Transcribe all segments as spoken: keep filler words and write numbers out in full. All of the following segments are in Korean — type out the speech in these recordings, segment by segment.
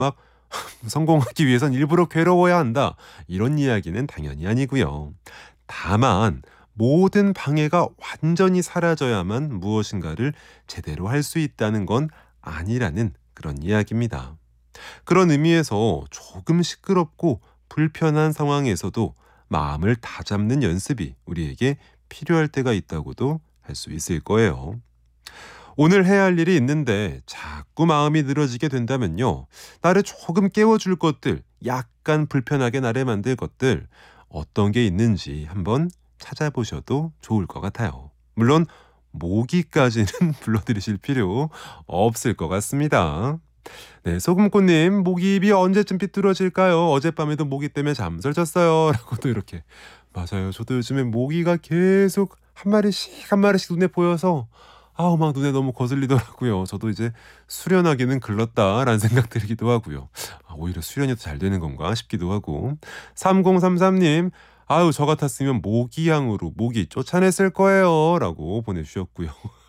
막 성공하기 위해선 일부러 괴로워야 한다. 이런 이야기는 당연히 아니고요. 다만 모든 방해가 완전히 사라져야만 무엇인가를 제대로 할 수 있다는 건 아니라는 그런 이야기입니다. 그런 의미에서 조금 시끄럽고 불편한 상황에서도 마음을 다잡는 연습이 우리에게 필요할 때가 있다고도 할 수 있을 거예요. 오늘 해야 할 일이 있는데 자꾸 마음이 늘어지게 된다면요. 나를 조금 깨워줄 것들, 약간 불편하게 나를 만들 것들, 어떤 게 있는지 한번 찾아보셔도 좋을 것 같아요. 물론 모기까지는 불러들이실 필요 없을 것 같습니다. 네, 소금꽃님, 모기입이 언제쯤 삐뚤어질까요? 어젯밤에도 모기 때문에 잠설쳤어요. 라고 또 이렇게. 맞아요. 저도 요즘에 모기가 계속 한 마리씩 한 마리씩 눈에 보여서 아우 막 눈에 너무 거슬리더라고요. 저도 이제 수련하기는 글렀다라는 생각 들기도 하고요. 아, 오히려 수련이 더 잘 되는 건가 싶기도 하고. 삼공삼삼님, 아유 저 같았으면 모기향으로 모기 쫓아냈을 거예요. 라고 보내주셨고요.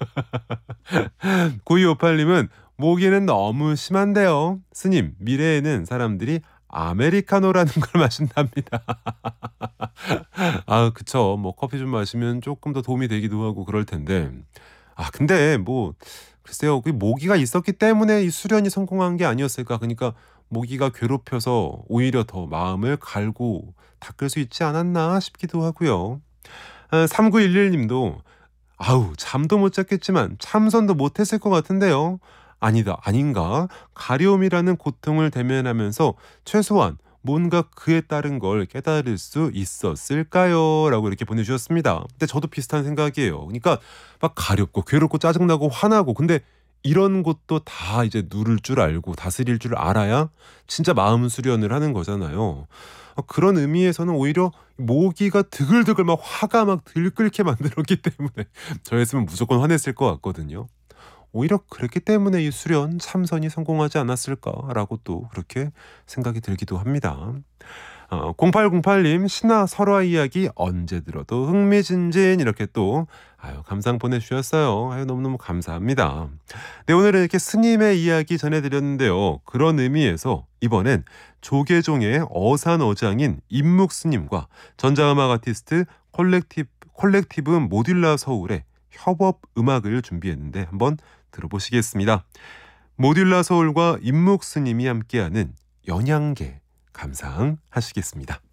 구이오팔님은 모기는 너무 심한데요. 스님, 미래에는 사람들이 아메리카노라는 걸 마신답니다. 아, 그쵸. 뭐 커피 좀 마시면 조금 더 도움이 되기도 하고 그럴 텐데. 아, 근데 뭐 글쎄요. 그 모기가 있었기 때문에 이 수련이 성공한 게 아니었을까? 그러니까 모기가 괴롭혀서 오히려 더 마음을 갈고 닦을 수 있지 않았나 싶기도 하고요. 아, 삼구일일님도 아우 잠도 못 잤겠지만 참선도 못했을 것 같은데요. 아니다 아닌가 가려움이라는 고통을 대면하면서 최소한 뭔가 그에 따른 걸 깨달을 수 있었을까요? 라고 이렇게 보내주셨습니다. 근데 저도 비슷한 생각이에요. 그러니까 막 가렵고 괴롭고 짜증나고 화나고 근데 이런 것도 다 이제 누를 줄 알고 다스릴 줄 알아야 진짜 마음 수련을 하는 거잖아요. 어, 그런 의미에서는 오히려 모기가 드글드글 막 화가 막 들끓게 만들었기 때문에 저였으면 무조건 화냈을 것 같거든요. 오히려 그랬기 때문에 이 수련 참선이 성공하지 않았을까라고 또 그렇게 생각이 들기도 합니다. 어, 공팔공팔님 신화 설화 이야기 언제 들어도 흥미진진 이렇게 또 아유 감상 보내주셨어요. 아유 너무너무 감사합니다. 네, 오늘은 이렇게 스님의 이야기 전해드렸는데요. 그런 의미에서 이번엔 조계종의 어산어장인 임묵스님과 전자음악 아티스트 콜렉티브, 콜렉티브 모듈라 서울의 협업 음악을 준비했는데 한번 들어보시겠습니다. 모듈라 서울과 임묵스님이 함께하는 연양계 감상하시겠습니다.